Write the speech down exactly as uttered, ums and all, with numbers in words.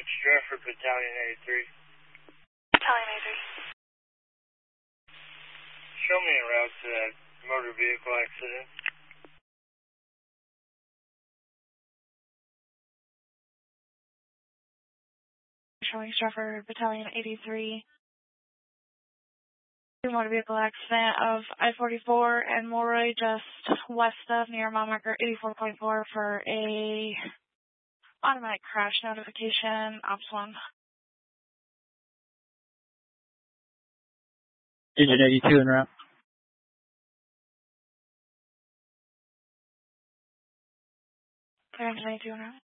Stratford, Battalion eighty-three. Battalion eighty-three. Show me a route to that motor vehicle accident. Showing Stratford, Battalion eighty-three. Motor vehicle accident of I forty-four and Mulroy, just west of near mile marker eighty-four point four for a automatic crash notification. Ops one. Agent eighty-two en route. Agent eighty-two en route.